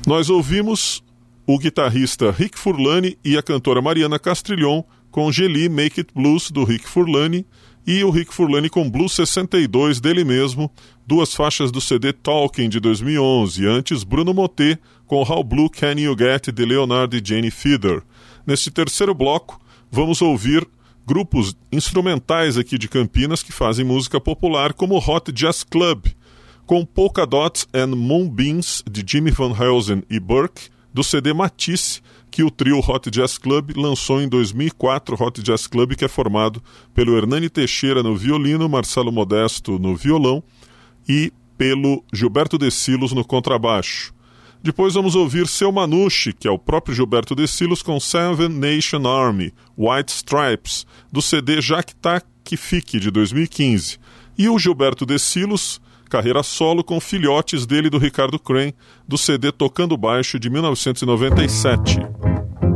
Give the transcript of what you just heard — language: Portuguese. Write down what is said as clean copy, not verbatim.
Nós ouvimos o guitarrista Rick Furlani e a cantora Mariana Castrilhon com Geli Make It Blues, do Rick Furlani, e o Rick Furlani com Blues 62 dele mesmo, duas faixas do CD Talking de 2011, antes Bruno Motet com How Blue Can You Get, de Leonard e Jane Feeder. Neste terceiro bloco, vamos ouvir grupos instrumentais aqui de Campinas que fazem música popular, como o Hot Jazz Club, com Polka Dots and Moonbeams, de Jimmy Van Heusen e Burke, do CD Matisse, que o trio Hot Jazz Club lançou em 2004, Hot Jazz Club, que é formado pelo Hernani Teixeira no violino, Marcelo Modesto no violão e pelo Gilberto De Silos no contrabaixo. Depois vamos ouvir Seu Manouche, que é o próprio Gilberto De Silos, com Seven Nation Army, White Stripes, do CD Já Que Tá Que Fique, de 2015. E o Gilberto De Silos, carreira solo, com filhotes dele do Ricardo Crane, do CD Tocando Baixo, de 1997.